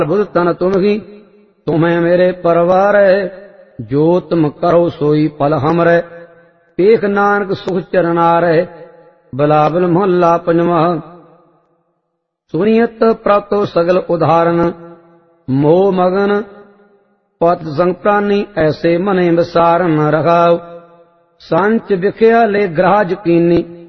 बुध तन तुम ही तुम्हें मेरे परवार जो तुम करो सोई पल हमरे पेख नानक सुख चरनार बिलावल मोहल्ला पंजवा। सुनियत प्राप्तो सगल उदाहरण मोह मगन पत संग प्राणी ऐसे मने विसार न रखाओ। संच विखया ले ग्राह यकीनी